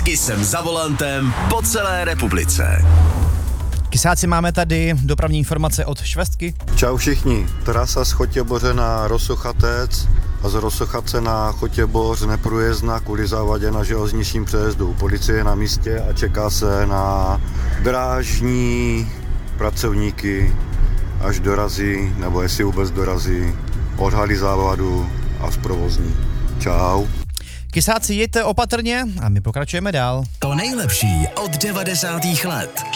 I jsem za volantem po celé republice. Kysáci, máme tady dopravní informace od Švestky. Čau všichni, trasa z Chotěboře na Rosochatec a z Rosochace na Chotěboř neprůjezdná kvůli závadě na železničním přejezdu. Policie je na místě a čeká se na drážní pracovníky, až dorazí, nebo jestli vůbec dorazí, odhalí závadu a zprovozní. Čau. Kysáci, jeďte opatrně a my pokračujeme dál. To nejlepší od 90. let.